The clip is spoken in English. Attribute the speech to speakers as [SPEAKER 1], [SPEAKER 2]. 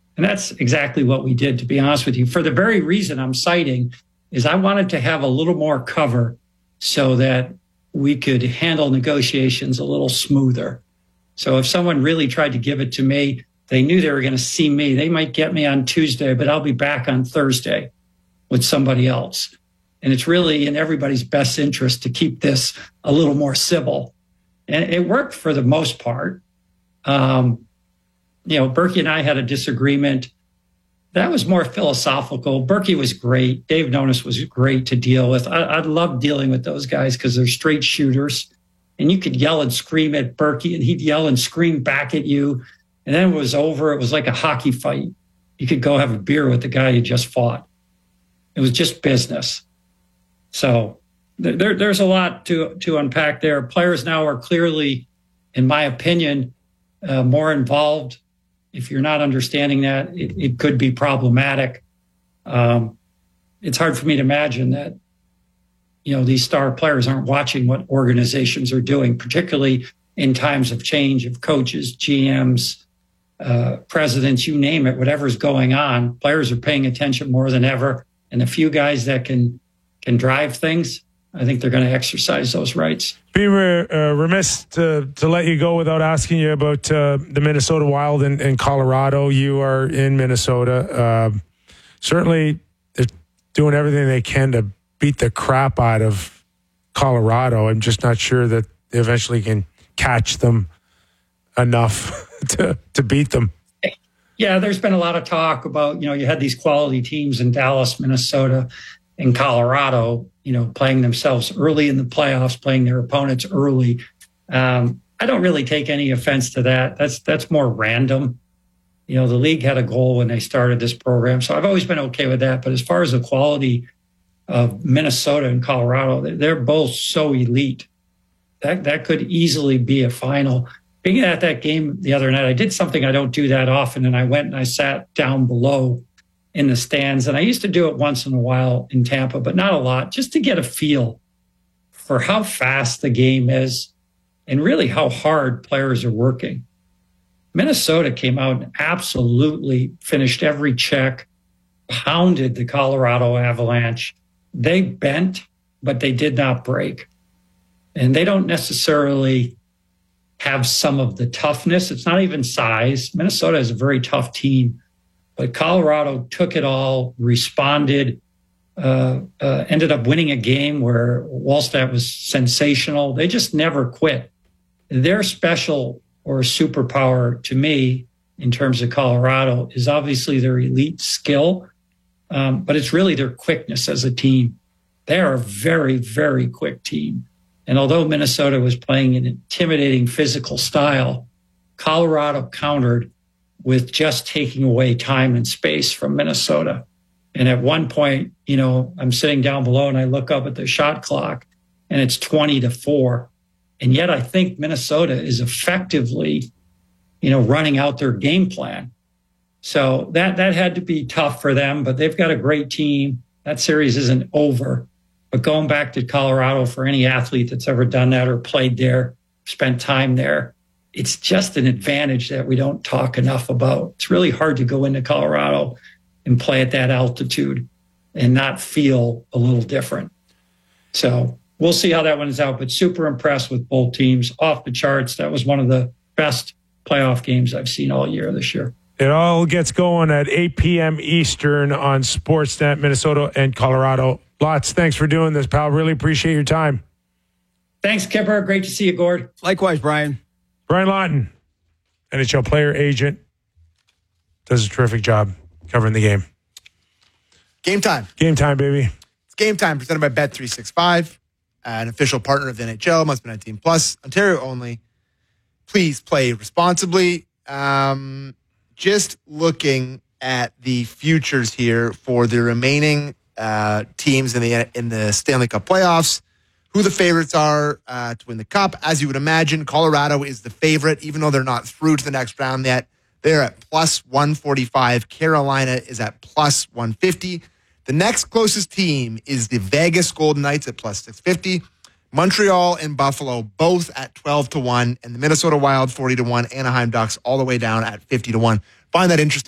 [SPEAKER 1] And that's exactly what we did, to be honest with you. For the very reason I'm citing is I wanted to have a little more cover so that we could handle negotiations a little smoother. So if someone really tried to give it to me, they knew they were going to see me. They might get me on Tuesday, but I'll be back on Thursday with somebody else. And it's really in everybody's best interest to keep this a little more civil. And it worked for the most part. Berkey and I had a disagreement. That was more philosophical. Berkey was great. Dave Nonis was great to deal with. I love dealing with those guys because they're straight shooters. And you could yell and scream at Berkey, and he'd yell and scream back at you. And then it was over. It was like a hockey fight. You could go have a beer with the guy you just fought. It was just business. So there's a lot to unpack there. Players now are clearly, in my opinion, more involved. If you're not understanding that, it could be problematic. It's hard for me to imagine that, these star players aren't watching what organizations are doing, particularly in times of change of coaches, GMs, presidents, you name it, whatever's going on. Players are paying attention more than ever. And the few guys that can drive things, I think they're going to exercise those rights.
[SPEAKER 2] Be remiss to let you go without asking you about the Minnesota Wild and Colorado. You are in Minnesota. Certainly, they're doing everything they can to beat the crap out of Colorado. I'm just not sure that they eventually can catch them enough to beat them.
[SPEAKER 1] Yeah, there's been a lot of talk about, you had these quality teams in Dallas, Minnesota, and Colorado, playing themselves early in the playoffs, playing their opponents early. I don't really take any offense to that. That's more random. The league had a goal when they started this program, so I've always been okay with that. But as far as the quality of Minnesota and Colorado, they're both so elite. That could easily be a final. Being at that game the other night, I did something I don't do that often, and I went and I sat down below in the stands. And I used to do it once in a while in Tampa, but not a lot, just to get a feel for how fast the game is and really how hard players are working. Minnesota came out and absolutely finished every check, pounded the Colorado Avalanche. They bent, but they did not break. And they don't necessarily have some of the toughness. It's not even size. Minnesota is a very tough team. But Colorado took it all, responded, ended up winning a game where Wallstedt was sensational. They just never quit. Their special or superpower to me in terms of Colorado is obviously their elite skill, but it's really their quickness as a team. They are a very, very quick team. And although Minnesota was playing an intimidating physical style, Colorado countered with just taking away time and space from Minnesota. And at one point, I'm sitting down below and I look up at the shot clock and it's 20-4. And yet I think Minnesota is effectively, running out their game plan. So that had to be tough for them, but they've got a great team. That series isn't over. But going back to Colorado, for any athlete that's ever done that or played there, spent time there, it's just an advantage that we don't talk enough about. It's really hard to go into Colorado and play at that altitude and not feel a little different. So we'll see how that one is out, but super impressed with both teams. Off the charts. That was one of the best playoff games I've seen all year this year.
[SPEAKER 2] It all gets going at 8 p.m. Eastern on Sportsnet, Minnesota and Colorado. Lots, thanks for doing this, pal. Really appreciate your time.
[SPEAKER 1] Thanks, Kipper. Great to see you, Gord.
[SPEAKER 3] Likewise, Brian.
[SPEAKER 2] Brian Lawton, NHL player, agent, does a terrific job covering the game.
[SPEAKER 3] Game time.
[SPEAKER 2] Game time, baby.
[SPEAKER 3] It's game time presented by Bet365, an official partner of the NHL, must be 19 plus, Ontario only. Please play responsibly. Just looking at the futures here for the remaining teams in the Stanley Cup playoffs, who the favorites are to win the Cup. As you would imagine, Colorado is the favorite, even though they're not through to the next round yet. They're at plus 145. Carolina is at plus 150. The next closest team is the Vegas Golden Knights at plus 650. Montreal and Buffalo both at 12-1, and the Minnesota Wild 40-1. Anaheim Ducks all the way down at 50-1. Find that interesting.